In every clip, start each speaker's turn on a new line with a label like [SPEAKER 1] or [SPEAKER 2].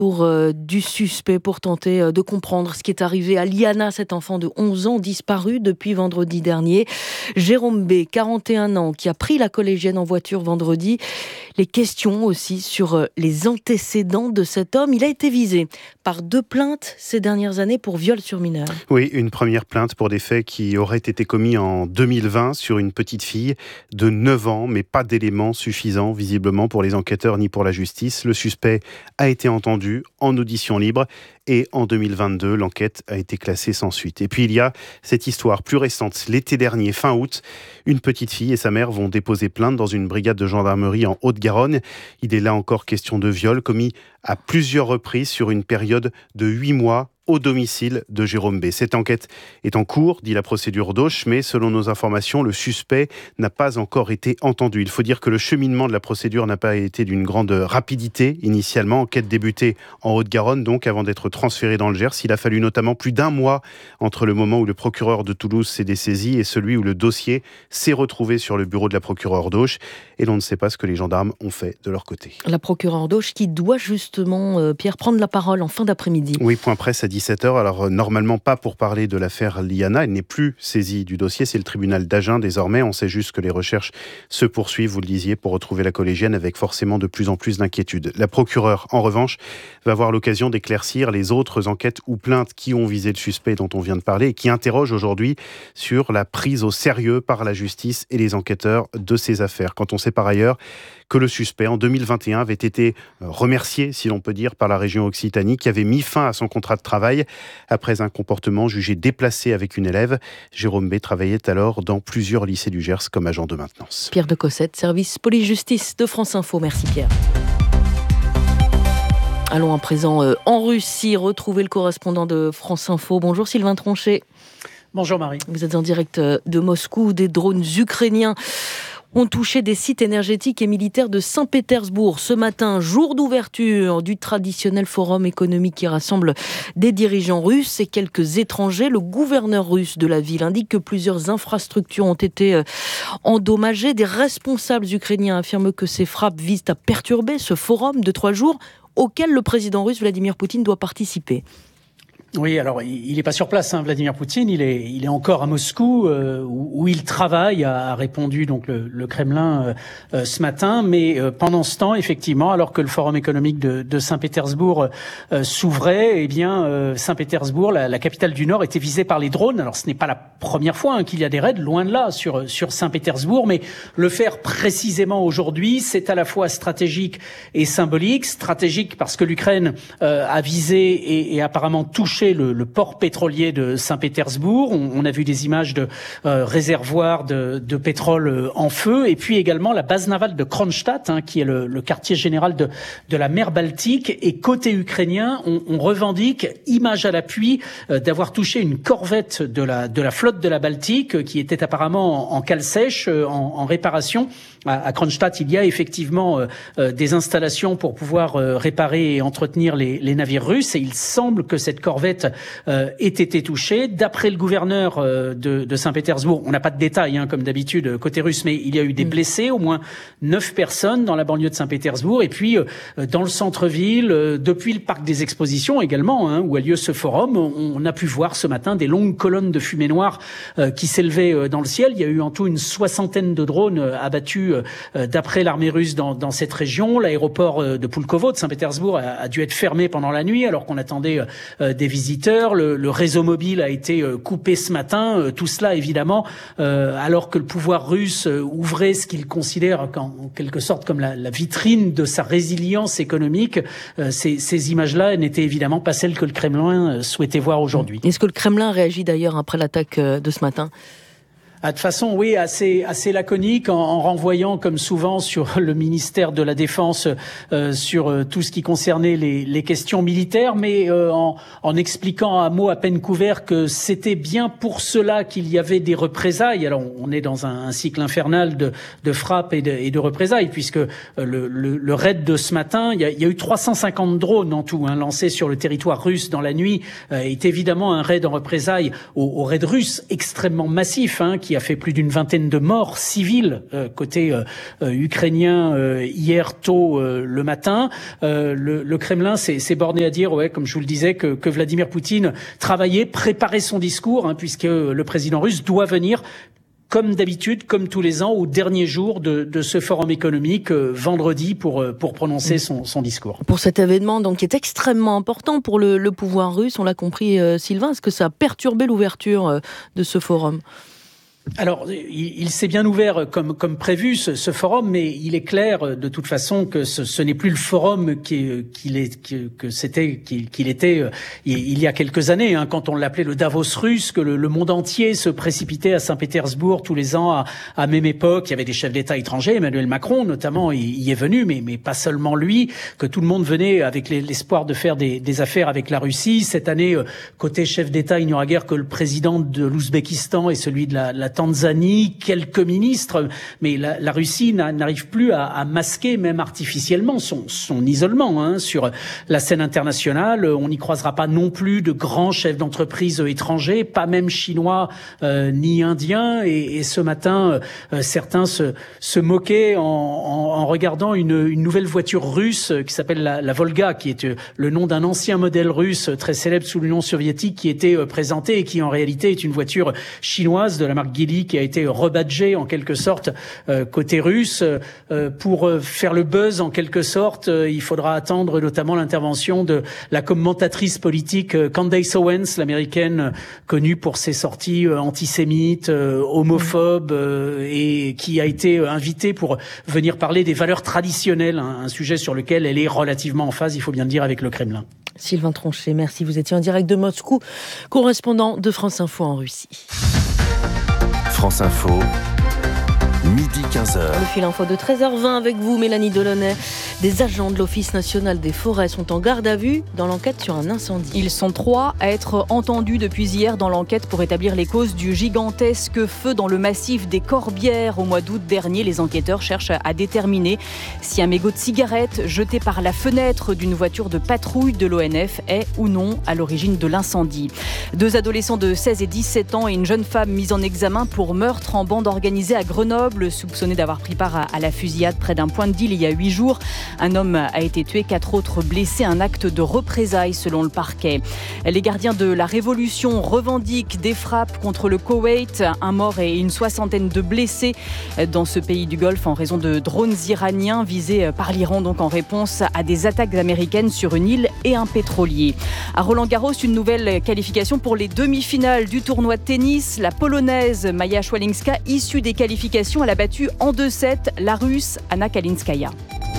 [SPEAKER 1] Du suspect pour tenter de comprendre ce qui est arrivé à Liana, cet enfant de 11 ans disparu depuis vendredi dernier. Jérôme B, 41 ans, qui a pris la collégienne en voiture vendredi. Les questions aussi sur les antécédents de cet homme. Il a été visé par 2 plaintes ces dernières années pour viol sur mineur.
[SPEAKER 2] Oui, une première plainte pour des faits qui auraient été commis en 2020 sur une petite fille de 9 ans, mais pas d'éléments suffisants visiblement pour les enquêteurs ni pour la justice. Le suspect a été entendu en audition libre et en 2022, l'enquête a été classée sans suite. Et puis il y a cette histoire plus récente. L'été dernier, fin août, une petite fille et sa mère vont déposer plainte dans une brigade de gendarmerie en Haute-Garonne. Il est là encore question de viol commis à plusieurs reprises sur une période de 8 mois au domicile de Jérôme B. Cette enquête est en cours, dit la procédure d'Auch, mais selon nos informations, le suspect n'a pas encore été entendu. Il faut dire que le cheminement de la procédure n'a pas été d'une grande rapidité initialement. Enquête débutée en Haute-Garonne, donc, avant d'être transférée dans le Gers. Il a fallu notamment plus d'1 mois entre le moment où le procureur de Toulouse s'est dessaisi et celui où le dossier s'est retrouvé sur le bureau de la procureure d'Auch. Et l'on ne sait pas ce que les gendarmes ont fait de leur côté.
[SPEAKER 1] La procureure d'Auch qui doit justement, Pierre, prendre la parole en fin d'après-midi.
[SPEAKER 2] Oui, point presse à 17h. Alors, normalement pas pour parler de l'affaire Liana. Elle n'est plus saisie du dossier. C'est le tribunal d'Agen désormais. On sait juste que les recherches se poursuivent, vous le disiez, pour retrouver la collégienne avec forcément de plus en plus d'inquiétudes. La procureure, en revanche, va avoir l'occasion d'éclaircir les autres enquêtes ou plaintes qui ont visé le suspect dont on vient de parler et qui interrogent aujourd'hui sur la prise au sérieux par la justice et les enquêteurs de ces affaires. Quand on sait par ailleurs que le suspect, en 2021, avait été remercié, si l'on peut dire, par la région Occitanie, qui avait mis fin à son contrat de travail après un comportement jugé déplacé avec une élève. Jérôme B travaillait alors dans plusieurs lycées du Gers comme agent de maintenance.
[SPEAKER 1] Pierre de Cossette, service police-justice de France Info. Merci Pierre. Allons à présent en Russie, retrouver le correspondant de France Info. Bonjour Sylvain Tronchet.
[SPEAKER 3] Bonjour Marie.
[SPEAKER 1] Vous êtes en direct de Moscou. Des drones ukrainiens ont touché des sites énergétiques et militaires de Saint-Pétersbourg. Ce matin, jour d'ouverture du traditionnel forum économique qui rassemble des dirigeants russes et quelques étrangers. Le gouverneur russe de la ville indique que plusieurs infrastructures ont été endommagées. Des responsables ukrainiens affirment que ces frappes visent à perturber ce forum de 3 jours auquel le président russe Vladimir Poutine doit participer.
[SPEAKER 3] Oui, alors il n'est pas sur place, Vladimir Poutine. Il est encore à Moscou où il travaille, a répondu donc le Kremlin ce matin. Mais pendant ce temps, effectivement, alors que le Forum économique de Saint-Pétersbourg s'ouvrait, Saint-Pétersbourg, la capitale du Nord, était visée par les drones. Alors ce n'est pas la première fois qu'il y a des raids, loin de là, sur Saint-Pétersbourg, mais le faire précisément aujourd'hui, c'est à la fois stratégique et symbolique. Stratégique parce que l'Ukraine a visé et apparemment touché le port pétrolier de Saint-Pétersbourg. On a vu des images de réservoirs de pétrole en feu, et puis également la base navale de Kronstadt, qui est le quartier général de la mer Baltique. Et côté ukrainien, on revendique, image à l'appui, d'avoir touché une corvette de la flotte de la Baltique qui était apparemment en cale sèche, en réparation. À Kronstadt, il y a effectivement des installations pour pouvoir réparer et entretenir les navires russes, et il semble que cette corvette ait été touchée. D'après le gouverneur de Saint-Pétersbourg, on n'a pas de détails comme d'habitude côté russe, mais il y a eu des blessés, au moins 9 personnes dans la banlieue de Saint-Pétersbourg, et puis dans le centre-ville, depuis le parc des expositions également, où a lieu ce forum, on a pu voir ce matin des longues colonnes de fumée noire qui s'élevaient dans le ciel. Il y a eu en tout une 60aine de drones abattus d'après l'armée russe dans cette région. L'aéroport de Pulkovo de Saint-Pétersbourg a dû être fermé pendant la nuit alors qu'on attendait des visiteurs. Le réseau mobile a été coupé ce matin. Tout cela, évidemment, alors que le pouvoir russe ouvrait ce qu'il considère en quelque sorte comme la vitrine de sa résilience économique. Ces images-là n'étaient évidemment pas celles que le Kremlin souhaitait voir aujourd'hui.
[SPEAKER 1] Est-ce que le Kremlin réagit d'ailleurs après l'attaque de ce matin ?
[SPEAKER 3] De façon, oui, assez laconique, en renvoyant, comme souvent, sur le ministère de la Défense, sur tout ce qui concernait les questions militaires, mais en expliquant à mots à peine couverts que c'était bien pour cela qu'il y avait des représailles. Alors, on est dans un cycle infernal de frappes et de représailles, puisque le raid de ce matin, il y a eu 350 drones en tout, lancés sur le territoire russe dans la nuit, est évidemment un raid en représailles au raid russe extrêmement massif, qui qui a fait plus d'une vingtaine de morts civiles côté ukrainien hier tôt le matin. Le Kremlin s'est borné à dire, comme je vous le disais, que Vladimir Poutine travaillait, préparait son discours, puisque le président russe doit venir comme d'habitude, comme tous les ans, au dernier jour de ce forum économique, vendredi, pour prononcer son discours.
[SPEAKER 1] Pour cet événement, donc, qui est extrêmement important pour le pouvoir russe, on l'a compris, Sylvain, est-ce que ça a perturbé l'ouverture de ce forum ?
[SPEAKER 3] Alors, il s'est bien ouvert comme prévu ce forum, mais il est clair de toute façon que ce n'est plus le forum qu'il était il y a quelques années, quand on l'appelait le Davos russe, que le monde entier se précipitait à Saint-Pétersbourg tous les ans à même époque. Il y avait des chefs d'État étrangers, Emmanuel Macron notamment y est venu, mais pas seulement lui, que tout le monde venait avec l'espoir de faire des affaires avec la Russie. Cette année, côté chef d'État, il n'y aura guère que le président de l'Ouzbékistan et celui de la Tanzanie, quelques ministres, mais la Russie n'arrive plus à masquer, même artificiellement, son isolement sur la scène internationale. On n'y croisera pas non plus de grands chefs d'entreprise étrangers, pas même chinois ni indiens. Et ce matin, certains se moquaient en regardant une nouvelle voiture russe qui s'appelle la Volga, qui est le nom d'un ancien modèle russe très célèbre sous l'Union soviétique, qui était présenté et qui en réalité est une voiture chinoise de la marque Geely, qui a été rebadgée en quelque sorte côté russe. Pour faire le buzz en quelque sorte, il faudra attendre notamment l'intervention de la commentatrice politique Candace Owens, l'américaine connue pour ses sorties antisémites, homophobes, et qui a été invitée pour venir parler des valeurs traditionnelles, un sujet sur lequel elle est relativement en phase, il faut bien le dire, avec le Kremlin.
[SPEAKER 1] Sylvain Tronchet, merci. Vous étiez en direct de Moscou, correspondant de France Info en Russie.
[SPEAKER 4] France Info, midi 15h.
[SPEAKER 1] Le fil info de 13h20 avec vous, Mélanie Delaunay. Des agents de l'Office national des forêts sont en garde à vue dans l'enquête sur un incendie.
[SPEAKER 5] Ils sont 3 à être entendus depuis hier dans l'enquête pour établir les causes du gigantesque feu dans le massif des Corbières. Au mois d'août dernier, les enquêteurs cherchent à déterminer si un mégot de cigarette jeté par la fenêtre d'une voiture de patrouille de l'ONF est ou non à l'origine de l'incendie. 2 adolescents de 16 et 17 ans et une jeune femme mise en examen pour meurtre en bande organisée à Grenoble, soupçonnés d'avoir pris part à la fusillade près d'un point de deal il y a 8 jours. Un homme a été tué, 4 autres blessés, un acte de représailles selon le parquet. Les gardiens de la Révolution revendiquent des frappes contre le Koweït, un mort et une 60aine de blessés dans ce pays du Golfe en raison de drones iraniens visés par l'Iran, donc en réponse à des attaques américaines sur une île et un pétrolier. À Roland-Garros, une nouvelle qualification pour les demi-finales du tournoi de tennis. La Polonaise Maja Swiatekowska, issue des qualifications, elle a battu en 2-7 la Russe Anna Kalinskaya.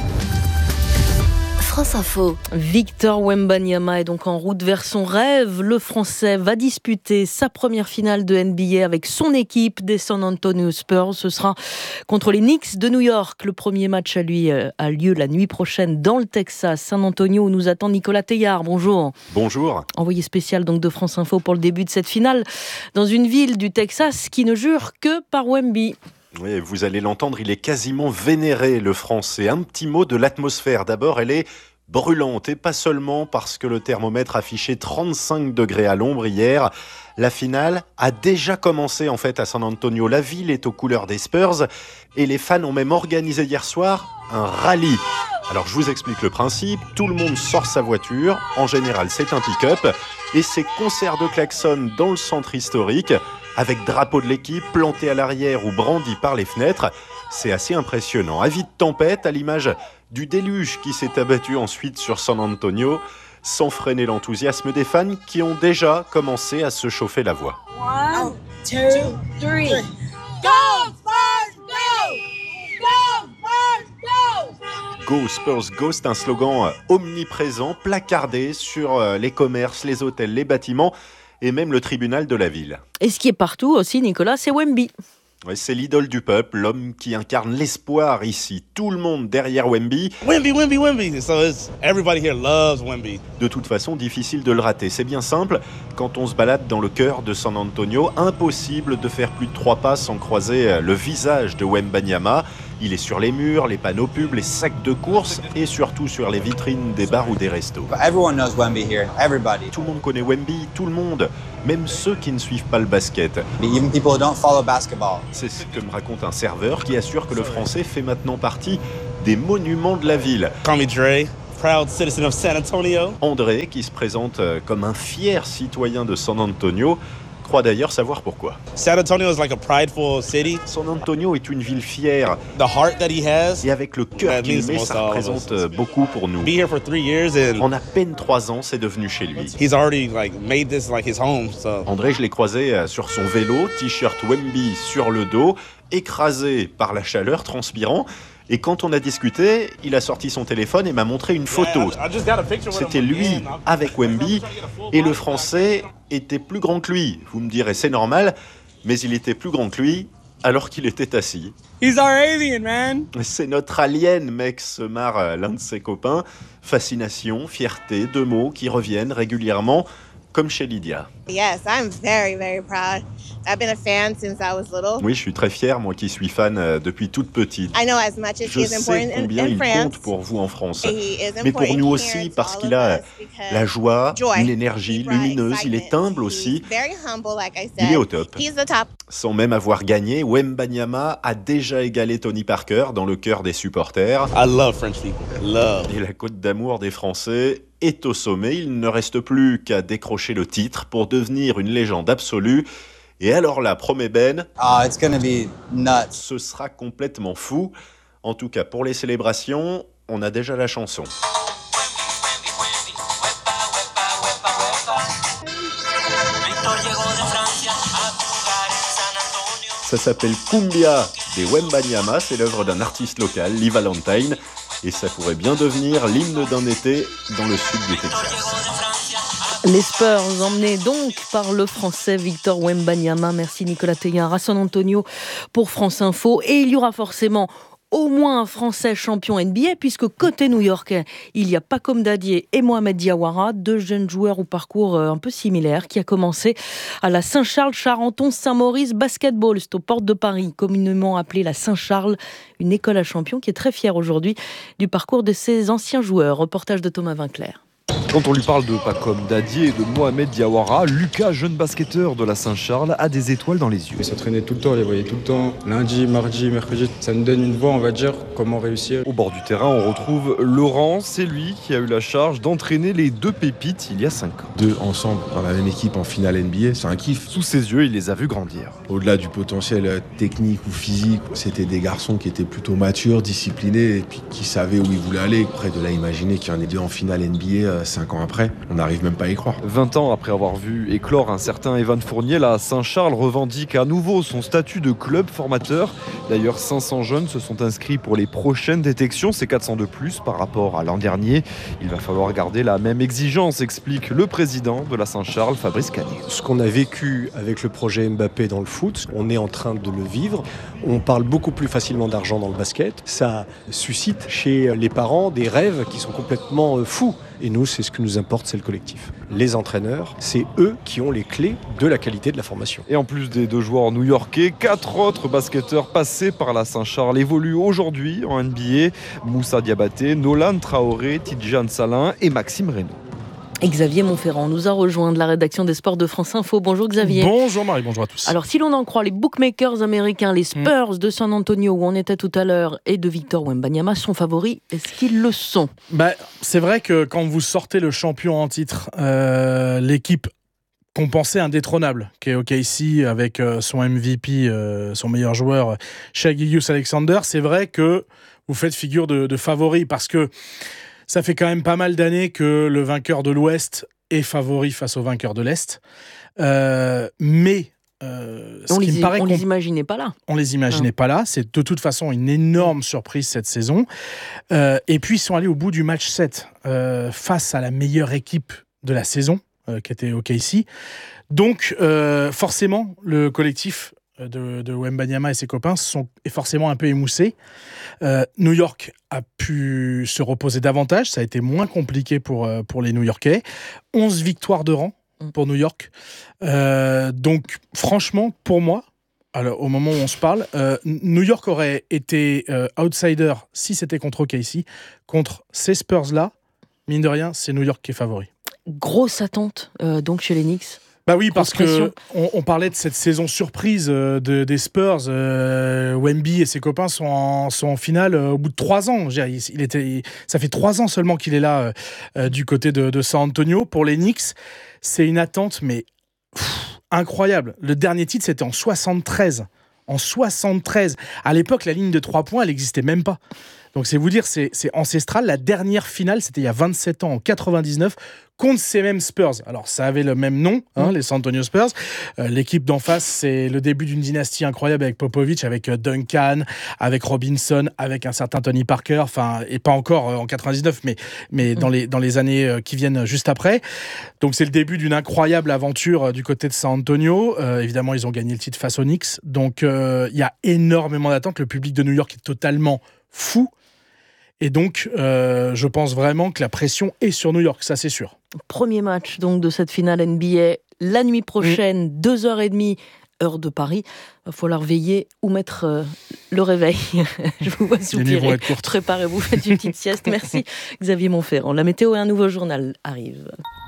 [SPEAKER 1] France Info. Victor Wembanyama est donc en route vers son rêve. Le Français va disputer sa première finale de NBA avec son équipe des San Antonio Spurs. Ce sera contre les Knicks de New York. Le premier match a lieu la nuit prochaine dans le Texas, San Antonio, où nous attend Nicolas Teillard. Bonjour.
[SPEAKER 6] Bonjour.
[SPEAKER 1] Envoyé spécial donc de France Info pour le début de cette finale dans une ville du Texas qui ne jure que par Wemby.
[SPEAKER 6] Oui, vous allez l'entendre, il est quasiment vénéré, le Français. Un petit mot de l'atmosphère. D'abord, elle est brûlante, et pas seulement parce que le thermomètre affichait 35 degrés à l'ombre hier. La finale a déjà commencé en fait à San Antonio. La ville est aux couleurs des Spurs et les fans ont même organisé hier soir un rallye. Alors je vous explique le principe, tout le monde sort sa voiture, en général c'est un pick-up, et c'est concert de klaxons dans le centre historique, avec drapeau de l'équipe planté à l'arrière ou brandi par les fenêtres. C'est assez impressionnant. Avis de tempête, à l'image du déluge qui s'est abattu ensuite sur San Antonio, sans freiner l'enthousiasme des fans qui ont déjà commencé à se chauffer la voix.
[SPEAKER 7] 1, 2, 3. Go Spurs, go! Go Spurs, go!
[SPEAKER 6] Go Spurs, go, c'est un slogan omniprésent, placardé sur les commerces, les hôtels, les bâtiments et même le tribunal de la ville.
[SPEAKER 1] Et ce qui est partout aussi, Nicolas, c'est Wemby.
[SPEAKER 6] Ouais, c'est l'idole du peuple, l'homme qui incarne l'espoir ici. Tout le monde derrière Wemby.
[SPEAKER 8] Wemby, Wemby, Wemby. So everybody here loves Wemby.
[SPEAKER 6] De toute façon, difficile de le rater. C'est bien simple, quand on se balade dans le cœur de San Antonio, impossible de faire plus de 3 pas sans croiser le visage de Wembanyama. Il est sur les murs, les panneaux pubs, les sacs de course et surtout sur les vitrines des bars ou des restos.
[SPEAKER 9] Everyone knows Wemby here. Everybody.
[SPEAKER 6] Tout le monde connaît Wemby, tout le monde, même ceux qui ne suivent pas le basket.
[SPEAKER 9] Even people who don't follow basketball.
[SPEAKER 6] C'est ce que me raconte un serveur qui assure que le français fait maintenant partie des monuments de la ville.
[SPEAKER 8] Call me Dre, proud citizen of San Antonio.
[SPEAKER 6] André, qui se présente comme un fier citoyen de San Antonio, croit d'ailleurs savoir pourquoi.
[SPEAKER 8] San Antonio is like a prideful city.
[SPEAKER 6] San Antonio est une ville fière.
[SPEAKER 8] The heart that he has.
[SPEAKER 6] Et avec le cœur qu'il met, ça représente beaucoup pour nous.
[SPEAKER 8] Be here for 3 years and
[SPEAKER 6] en à peine 3 ans, c'est devenu chez lui.
[SPEAKER 8] He's already made this his home. So.
[SPEAKER 6] André, je l'ai croisé sur son vélo, t-shirt Wemby sur le dos, écrasé par la chaleur, transpirant. Et quand on a discuté, il a sorti son téléphone et m'a montré une photo. C'était lui avec Wemby et le français était plus grand que lui. Vous me direz, c'est normal, mais il était plus grand que lui alors qu'il était assis.
[SPEAKER 10] He's our alien, man.
[SPEAKER 6] C'est notre alien, mec, se marre l'un de ses copains. Fascination, fierté, 2 mots qui reviennent régulièrement, comme chez Lydia.
[SPEAKER 11] Yes, I'm very, very proud. I've been a fan since I was little.
[SPEAKER 6] Oui, je suis très fier, moi qui suis fan depuis toute petite.
[SPEAKER 11] I know as much as
[SPEAKER 6] je
[SPEAKER 11] he is important
[SPEAKER 6] sais combien
[SPEAKER 11] in
[SPEAKER 6] il
[SPEAKER 11] France.
[SPEAKER 6] compte pour vous en France.
[SPEAKER 11] Mais
[SPEAKER 6] pour nous aussi, parce qu'il a la joie, l'énergie lumineuse, il est humble aussi. Il est au top. Sans même avoir gagné, Wembanyama a déjà égalé Tony Parker dans le cœur des supporters.
[SPEAKER 8] I love French people. Love.
[SPEAKER 6] Et la côte d'amour des Français est au sommet. Il ne reste plus qu'à décrocher le titre pour devenir une légende absolue. Et alors là, promet Ben,
[SPEAKER 9] it's gonna be nuts.
[SPEAKER 6] Ce sera complètement fou. En tout cas, pour les célébrations, on a déjà la chanson. Ça s'appelle Cumbia des Wembanyama, c'est l'œuvre d'un artiste local, Lee Valentine, et ça pourrait bien devenir l'hymne d'un été dans le sud du Texas.
[SPEAKER 1] Les Spurs emmenés donc par le français Victor Wembanyama. Merci Nicolas Teillard à San Antonio pour France Info. Et il y aura forcément au moins un Français champion NBA, puisque côté new-yorkais, il y a Pacom Dadié et Mohamed Diawara, 2 jeunes joueurs au parcours un peu similaire, qui a commencé à la Saint-Charles-Charenton-Saint-Maurice Basketball. C'est aux portes de Paris, communément appelée la Saint-Charles, une école à champions qui est très fière aujourd'hui du parcours de ses anciens joueurs. Reportage de Thomas Vinclair.
[SPEAKER 12] Quand on lui parle de Pacom Dadié et de Mohamed Diawara, Lucas, jeune basketteur de la Saint-Charles, a des étoiles dans les yeux.
[SPEAKER 13] Il s'entraînait tout le temps, on les voyait tout le temps, lundi, mardi, mercredi. Ça nous donne une voie, on va dire, comment réussir.
[SPEAKER 12] Au bord du terrain, on retrouve Laurent. C'est lui qui a eu la charge d'entraîner les 2 pépites il y a 5 ans.
[SPEAKER 14] 2 ensemble dans la même équipe en finale NBA, c'est un kiff.
[SPEAKER 12] Sous ses yeux, il les a vus grandir.
[SPEAKER 14] Au-delà du potentiel technique ou physique, c'était des garçons qui étaient plutôt matures, disciplinés et puis qui savaient où ils voulaient aller. Près de là, imaginer qu'il y en ait 2 en finale NBA 5 ans après. On n'arrive même pas à y croire.
[SPEAKER 12] 20 ans après avoir vu éclore un certain Evan Fournier, la Saint-Charles revendique à nouveau son statut de club formateur. D'ailleurs, 500 jeunes se sont inscrits pour les prochaines détections. C'est 400 de plus par rapport à l'an dernier. Il va falloir garder la même exigence, explique le président de la Saint-Charles, Fabrice Canet.
[SPEAKER 15] Ce qu'on a vécu avec le projet Mbappé dans le foot, on est en train de le vivre. On parle beaucoup plus facilement d'argent dans le basket. Ça suscite chez les parents des rêves qui sont complètement fous. Et nous, c'est ce que nous importe, c'est le collectif. Les entraîneurs, c'est eux qui ont les clés de la qualité de la formation.
[SPEAKER 12] Et en plus des 2 joueurs new-yorkais, 4 autres basketteurs passés par la Saint-Charles évoluent aujourd'hui en NBA. Moussa Diabaté, Nolan Traoré, Tidjane Salin et Maxime Reynaud.
[SPEAKER 1] Et Xavier Montferrand nous a rejoint de la rédaction des sports de France Info. Bonjour Xavier.
[SPEAKER 16] Bonjour Marie, bonjour à tous.
[SPEAKER 1] Alors si l'on en croit les bookmakers américains, les Spurs de San Antonio où on était tout à l'heure et de Victor Wembanyama sont favoris. Est-ce qu'ils le sont ?
[SPEAKER 16] C'est vrai que quand vous sortez le champion en titre, l'équipe qu'on pensait indétrônable, qui est OKC avec son MVP, son meilleur joueur, Shai Gilgeous-Alexander, c'est vrai que vous faites figure de favori parce que ça fait quand même pas mal d'années que le vainqueur de l'Ouest est favori face au vainqueur de l'Est. Mais
[SPEAKER 1] on les imaginait pas là.
[SPEAKER 16] On les imaginait pas là. C'est de toute façon une énorme surprise cette saison. Et puis ils sont allés au bout du match 7 face à la meilleure équipe de la saison, qui était OKC. Donc forcément, le collectif de Wembanyama et ses copains est forcément un peu émoussé. New York a pu se reposer davantage, ça a été moins compliqué pour les New-Yorkais. 11 victoires de rang pour New York. Donc franchement, pour moi, Alors, au moment où on se parle, New York aurait été outsider si c'était contre OKC. Contre ces Spurs-là, mine de rien, c'est New York qui est favori.
[SPEAKER 1] Grosse attente donc chez les Knicks.
[SPEAKER 16] Bah oui, parce qu'on parlait de cette saison surprise des Spurs. Wemby et ses copains sont en finale au bout de 3 ans. Ça fait 3 ans seulement qu'il est là du côté de San Antonio. Pour les Knicks, c'est une attente, mais incroyable. Le dernier titre, c'était en 73. En 73. À l'époque, la ligne de 3 points, elle n'existait même pas. Donc c'est vous dire, c'est ancestral. La dernière finale, c'était il y a 27 ans, en 99, contre ces mêmes Spurs. Alors ça avait le même nom, les San Antonio Spurs. L'équipe d'en face, c'est le début d'une dynastie incroyable avec Popovich, avec Duncan, avec Robinson, avec un certain Tony Parker, enfin, et pas encore en 99, mais dans les années qui viennent juste après. Donc c'est le début d'une incroyable aventure du côté de San Antonio. Évidemment, ils ont gagné le titre face aux Knicks. Donc il y a énormément d'attentes. Le public de New York est totalement fou. Et donc, je pense vraiment que la pression est sur New York, ça c'est sûr.
[SPEAKER 1] Premier match donc de cette finale NBA, la nuit prochaine, 2h30, heure de Paris. Il va falloir veiller ou mettre le réveil. Je vous vois soupirer. Préparez-vous, faites une petite sieste. Merci Xavier Montferrand. La météo et un nouveau journal arrivent.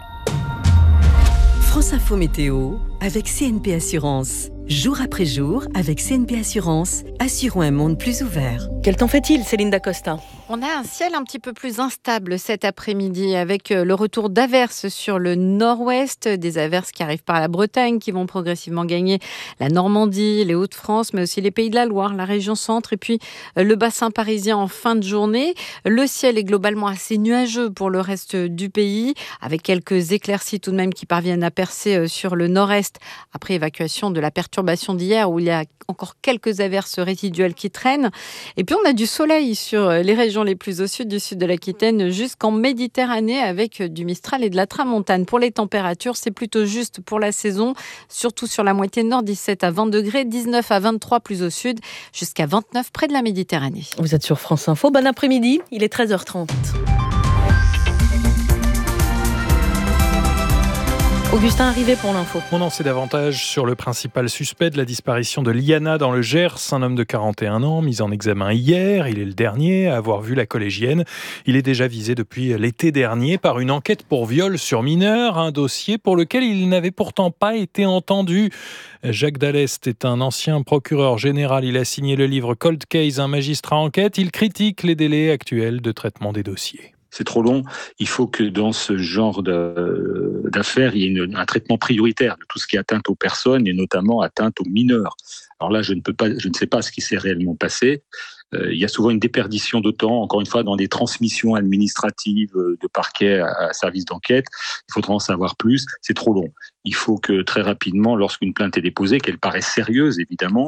[SPEAKER 17] France Info Météo avec CNP Assurance. Jour après jour, avec CNP Assurance, assurons un monde plus ouvert.
[SPEAKER 1] Quel temps fait-il, Céline Dacosta ?
[SPEAKER 18] On a un ciel un petit peu plus instable cet après-midi avec le retour d'averses sur le nord-ouest, des averses qui arrivent par la Bretagne, qui vont progressivement gagner la Normandie, les Hauts-de-France, mais aussi les Pays de la Loire, la région centre et puis le bassin parisien en fin de journée. Le ciel est globalement assez nuageux pour le reste du pays, avec quelques éclaircies tout de même qui parviennent à percer sur le nord-est après évacuation de la perturbation d'hier où il y a encore quelques averses résiduelles qui traînent. Et puis on a du soleil sur les régions les plus au sud, du sud de l'Aquitaine jusqu'en Méditerranée avec du Mistral et de la Tramontane. Pour les températures, c'est plutôt juste pour la saison, surtout sur la moitié nord, 17 à 20 degrés, 19 à 23 plus au sud, jusqu'à 29 près de la Méditerranée.
[SPEAKER 1] Vous êtes sur France Info, bon après-midi, il est 13h30. Augustin Arrivé pour l'info.
[SPEAKER 19] On en sait davantage sur le principal suspect de la disparition de Liana dans le Gers, un homme de 41 ans, mis en examen hier. Il est le dernier à avoir vu la collégienne. Il est déjà visé depuis l'été dernier par une enquête pour viol sur mineur, un dossier pour lequel il n'avait pourtant pas été entendu. Jacques Dallest est un ancien procureur général. Il a signé le livre Cold Case, un magistrat enquête. Il critique les délais actuels de traitement des dossiers.
[SPEAKER 20] C'est trop long. Il faut que dans ce genre d'affaires, il y ait un traitement prioritaire de tout ce qui est atteinte aux personnes et notamment atteinte aux mineurs. Alors là, je ne sais pas ce qui s'est réellement passé. Il y a souvent une déperdition de temps, encore une fois, dans des transmissions administratives de parquet à service d'enquête. Il faudra en savoir plus. C'est trop long. Il faut que très rapidement, lorsqu'une plainte est déposée, qu'elle paraisse sérieuse, évidemment,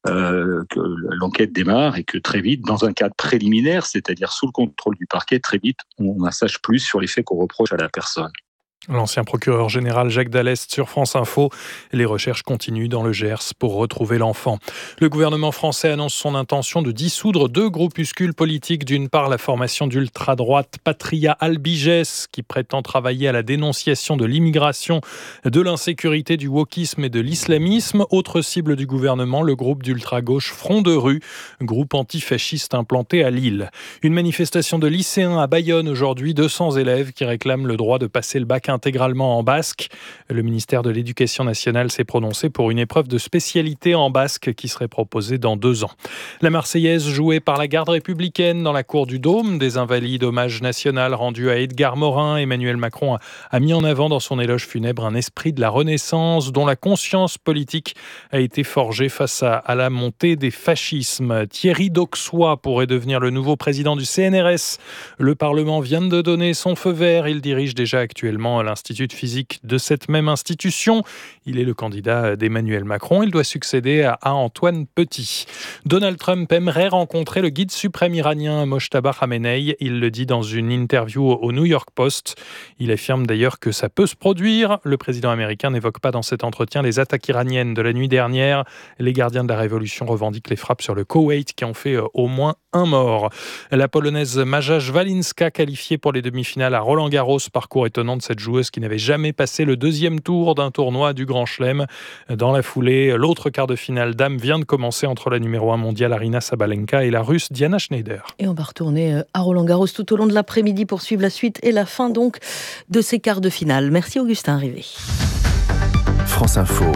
[SPEAKER 20] que l'enquête démarre et que très vite, dans un cadre préliminaire, c'est-à-dire sous le contrôle du parquet, très vite, on en sache plus sur les faits qu'on reproche à la personne.
[SPEAKER 19] L'ancien procureur général Jacques Dallest sur France Info. Les recherches continuent dans le Gers pour retrouver l'enfant. Le gouvernement français annonce son intention de dissoudre 2 groupuscules politiques. D'une part, la formation d'ultra-droite Patria Albiges, qui prétend travailler à la dénonciation de l'immigration, de l'insécurité, du wokisme et de l'islamisme. Autre cible du gouvernement, le groupe d'ultra-gauche Front de rue, groupe antifasciste implanté à Lille. Une manifestation de lycéens à Bayonne aujourd'hui, 200 élèves qui réclament le droit de passer le bac intégralement en basque. Le ministère de l'Éducation nationale s'est prononcé pour une épreuve de spécialité en basque qui serait proposée dans 2 ans. La Marseillaise jouée par la garde républicaine dans la cour du Dôme, des Invalides, hommage national rendu à Edgar Morin. Emmanuel Macron a mis en avant dans son éloge funèbre un esprit de la Renaissance dont la conscience politique a été forgée face à la montée des fascismes. Thierry Dauxois pourrait devenir le nouveau président du CNRS. Le Parlement vient de donner son feu vert. Il dirige déjà actuellement l'Institut de physique de cette même institution. Il est le candidat d'Emmanuel Macron. Il doit succéder à Antoine Petit. Donald Trump aimerait rencontrer le guide suprême iranien Mojtaba Khamenei. Il le dit dans une interview au New York Post. Il affirme d'ailleurs que ça peut se produire. Le président américain n'évoque pas dans cet entretien les attaques iraniennes de la nuit dernière. Les gardiens de la révolution revendiquent les frappes sur le Koweït qui ont fait au moins 1 mort. La Polonaise Maja Walinska qualifiée pour les demi-finales à Roland-Garros. Parcours étonnant de cette joueuse joueuse qui n'avait jamais passé le deuxième tour d'un tournoi du Grand Chelem. Dans la foulée, l'autre quart de finale dames vient de commencer entre la numéro 1 mondiale Aryna Sabalenka et la Russe Diana Schneider.
[SPEAKER 1] Et on va retourner à Roland-Garros tout au long de l'après-midi pour suivre la suite et la fin donc de ces quarts de finale. Merci Augustin Rivet.
[SPEAKER 4] France Info,